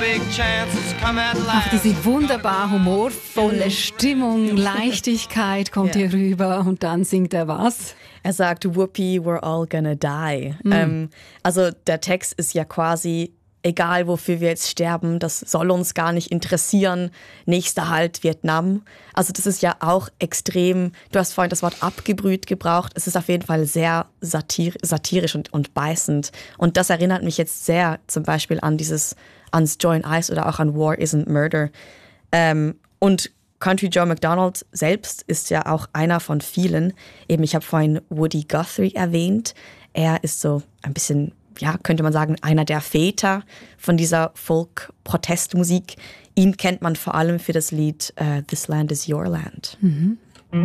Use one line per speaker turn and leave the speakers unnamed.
big chance has come at
Ach,
last.
diese wunderbar humorvolle Stimmung, Leichtigkeit kommt hier rüber und dann singt er was?
Er sagt, Whoopi, we're all gonna die. Also der Text ist ja quasi, egal wofür wir jetzt sterben, das soll uns gar nicht interessieren. Nächster Halt Vietnam. Also das ist ja auch extrem, du hast vorhin das Wort abgebrüht gebraucht. Es ist auf jeden Fall sehr satirisch und beißend. Und das erinnert mich jetzt sehr zum Beispiel ans Joy and Ice oder auch an War Isn't Murder. Und Country Joe McDonald selbst ist ja auch einer von vielen. Eben, ich habe vorhin Woody Guthrie erwähnt. Er ist so ein bisschen, ja, könnte man sagen, einer der Väter von dieser Folk-Protestmusik. Ihn kennt man vor allem für das Lied This Land is Your Land.
Mhm.